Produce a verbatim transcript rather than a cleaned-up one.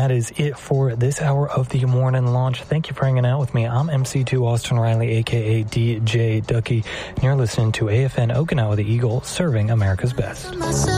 that is it for this hour of the morning launch. Thank you for hanging out with me. I'm M C two Austin Riley, a k a. D J Ducky, and you're listening to A F N Okinawa, the Eagle, serving America's best.